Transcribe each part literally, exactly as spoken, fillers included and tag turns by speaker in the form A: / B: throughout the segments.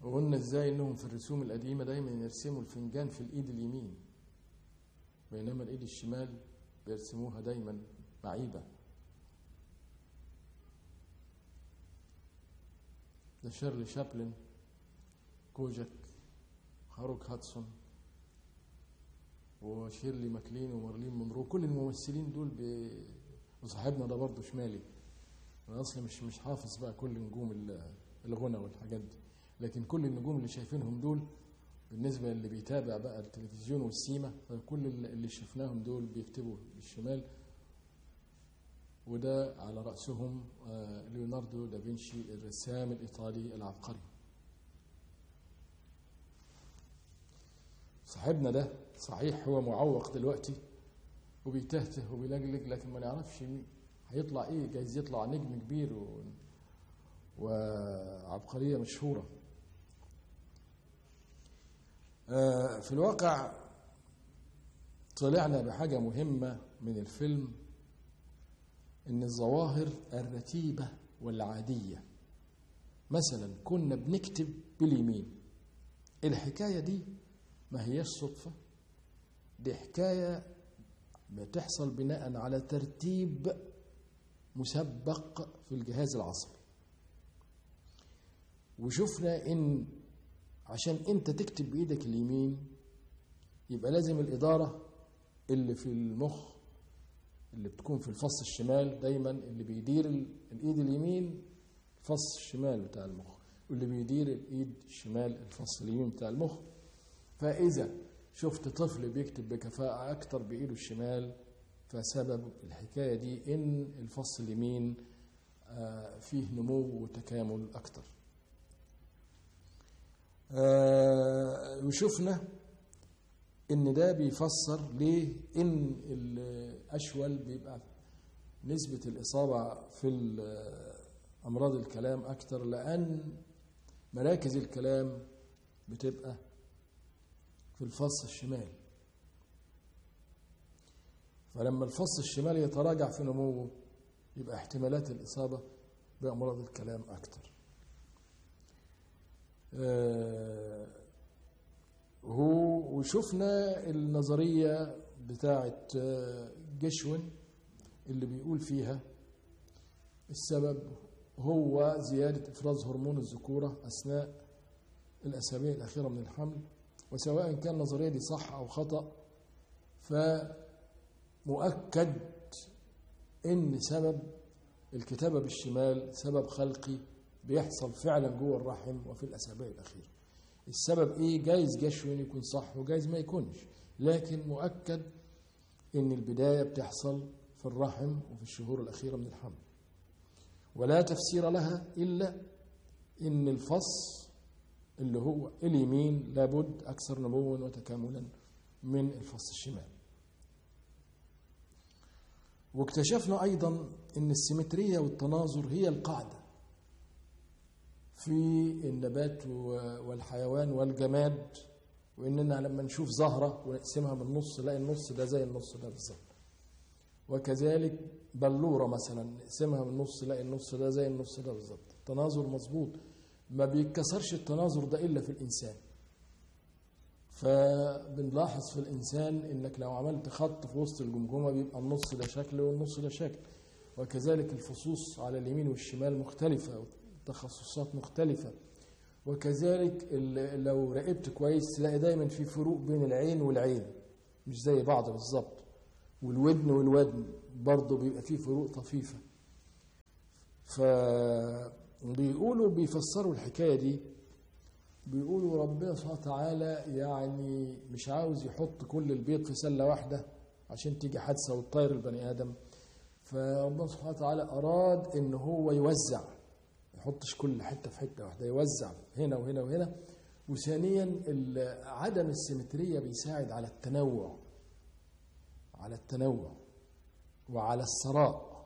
A: وقلنا ازاي انهم في الرسوم القديمة دايما يرسموا الفنجان في الايد اليمين، بينما الايد الشمال بيرسموها دايما معيبة. ده شيرلي شابلن، كوجاك، هاروك هاتسون، وشيرلي ماكلين ومارلين مونرو، كل الممثلين دول ب... وصاحبنا ده برضه شمالي. انا اصلا مش مش حافظ بقى كل نجوم الغنى والحاجات دي، لكن كل النجوم اللي شايفينهم دول بالنسبه اللي بيتابع بقى التلفزيون والسيما، كل اللي شفناهم دول بيكتبوا بالشمال. وده على راسهم ليوناردو دافنشي الرسام الايطالي العبقري. صاحبنا ده صحيح هو معوق دلوقتي وبيتهته وبيلجلج، لكن ما نعرفش هيطلع ايه، جايز يطلع نجم كبير و... وعبقرية مشهورة. آه في الواقع طلعنا بحاجة مهمة من الفيلم، ان الظواهر الرتيبة والعادية، مثلا كنا بنكتب باليمين، الحكاية دي ما هيش صدفة، دي حكاية بتحصل بناء على ترتيب مسبق في الجهاز العصبي. وشفنا ان عشان انت تكتب بايدك اليمين يبقى لازم الادارة اللي في المخ اللي بتكون في الفص الشمال، دايما اللي بيدير الايد اليمين الفص الشمال بتاع المخ، واللي بيدير الايد الشمال الفص اليمين بتاع المخ. فاذا شفت طفل بيكتب بكفاءة اكتر بايده الشمال، فسبب الحكاية دي ان الفص اليمين فيه نمو وتكامل اكتر. وشفنا ان ده بيفسر ليه ان الاشول بيبقى نسبة الاصابة في امراض الكلام اكتر، لان مراكز الكلام بتبقى في الفص الشمال. فلما الفص الشمالي يتراجع في نموه يبقى احتمالات الإصابة بأمراض الكلام أكتر. آه هو وشفنا النظرية بتاعة جشون اللي بيقول فيها السبب هو زيادة إفراز هرمون الذكورة أثناء الأسابيع الأخيرة من الحمل. وسواء كان النظرية دي صح أو خطأ، فمؤكد إن سبب الكتابة بالشمال سبب خلقي بيحصل فعلا جوه الرحم وفي الأسابيع الأخيرة. السبب إيه؟ جايز جشون يكون صح وجايز ما يكونش، لكن مؤكد إن البداية بتحصل في الرحم وفي الشهور الأخيرة من الحمل، ولا تفسير لها إلا إن الفص اللي هو اليمين لابد أكثر نموا وتكاملا من الفص الشمال. واكتشفنا أيضا أن السيمترية والتناظر هي القاعدة في النبات والحيوان والجماد، وإننا لما نشوف زهرة ونقسمها بالنص نلاقي النص ده زي النص ده بالظبط، وكذلك بلورة مثلا نقسمها بالنص نلاقي النص ده زي النص ده بالظبط. التناظر مظبوط، ما بيتكسرش التناظر ده إلا في الإنسان. فبنلاحظ في الإنسان إنك لو عملت خط في وسط الجمجمة بيبقى النص ده شكل والنص ده شكل، وكذلك الفصوص على اليمين والشمال مختلفة وتخصصات مختلفة، وكذلك لو راقبت كويس تلاقي دايما في فروق بين العين والعين مش زي بعض بالظبط، والودن والودن برضه بيبقى فيه فروق طفيفة. فبيقولوا بيفسروا الحكاية دي، بيقولوا ربنا سبحانه وتعالى يعني مش عاوز يحط كل البيض في سلة واحدة عشان تيجي حادثة وتطير البني آدم، فربنا سبحانه وتعالى أراد إن هو يوزع، ما يحطش كل حتة في حتة واحدة، يوزع هنا وهنا وهنا. وثانيا عدم السيمترية بيساعد على التنوع على التنوع وعلى الثراء.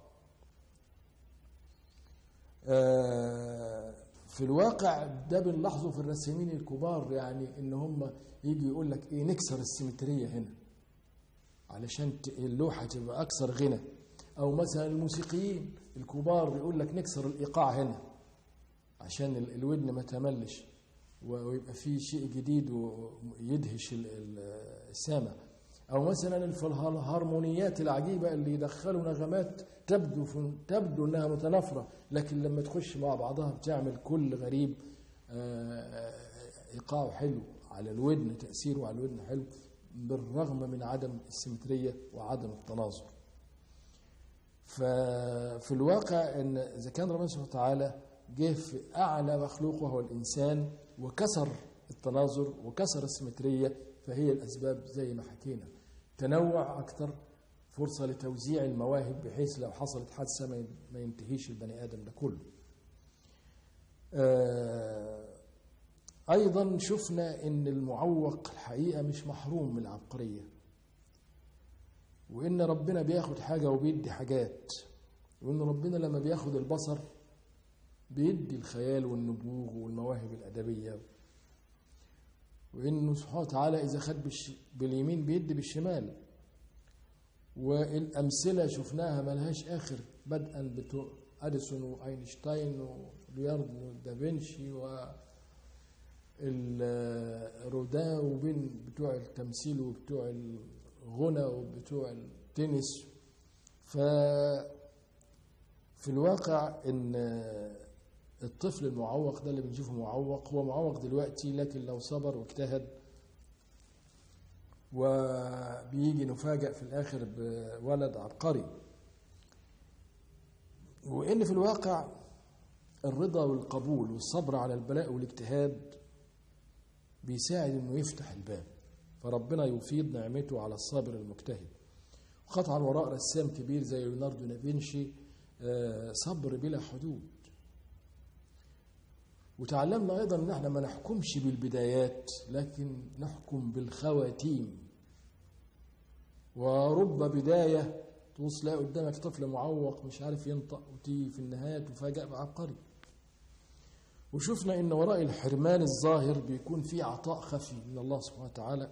A: في الواقع ده بنلاحظه في الرسامين الكبار، يعني ان هم يجي يقول لك ايه نكسر السيمترية هنا علشان اللوحة تبقى اكثر غنى، او مثلا الموسيقيين الكبار بيقول لك نكسر الايقاع هنا عشان الودن ما تملش. ويبقى فيه شيء جديد ويدهش السامع. أو مثلا الهارمونيات العجيبة اللي يدخلوا نغمات تبدو تبدو أنها متنافرة، لكن لما تخش مع بعضها بتعمل كل غريب إيقاعه حلو على الودن، تأثيره على الودن حلو بالرغم من عدم السيمترية وعدم التناظر. ففي الواقع أن إذا كان ربنا سبحانه وتعالى جه في أعلى مخلوق وهو الإنسان وكسر التناظر وكسر السيمترية، فهي الأسباب زي ما حكينا، تنوع أكثر، فرصة لتوزيع المواهب بحيث لو حصلت حادثة ما ينتهيش البني آدم ده كله. أيضا شفنا أن المعوق الحقيقة مش محروم من العبقرية، وإن ربنا بياخد حاجة وبيدي حاجات، وإن ربنا لما بياخد البصر بيدي الخيال والنبوغ والمواهب الأدبية، وإنه سبحانه وتعالى إذا خد باليمين بيدي بالشمال. والأمثلة شفناها ملهاش آخر، بدءا بتوع أديسون وأينشتاين وليوناردو دافنشي والرودان، وبين بتوع التمثيل وبتوع الغنى وبتوع التنس. ففي الواقع إن الطفل المعوق ده اللي بنشوفه معوق هو معوق دلوقتي، لكن لو صبر واجتهد وبيجي نفاجأ في الآخر بولد عبقري. وإن في الواقع الرضا والقبول والصبر على البلاء والاجتهاد بيساعد إنه يفتح الباب، فربنا يفيض نعمته على الصابر المجتهد. وقطعا وراء رسام كبير زي ليوناردو دافنشي صبر بلا حدود. وتعلمنا أيضا أن احنا ما نحكمش بالبدايات لكن نحكم بالخواتيم. ورب بداية توصل تلاقي قدامك طفل معوق مش عارف ينطق وتيجي في النهاية تفاجأ بعبقري. وشفنا أن وراء الحرمان الظاهر بيكون فيه عطاء خفي من الله سبحانه وتعالى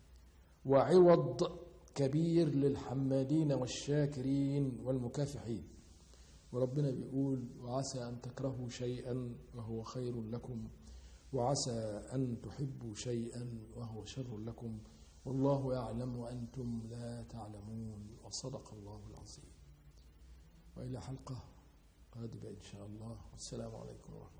A: وعوض كبير للحمادين والشاكرين والمكافحين. وربنا بيقول وعسى أن تكرهوا شيئا وهو خير لكم وعسى أن تحبوا شيئا وهو شر لكم والله يعلم وأنتم لا تعلمون. وصدق الله العظيم. وإلى حلقة قادمة إن شاء الله، والسلام عليكم ورحمة الله.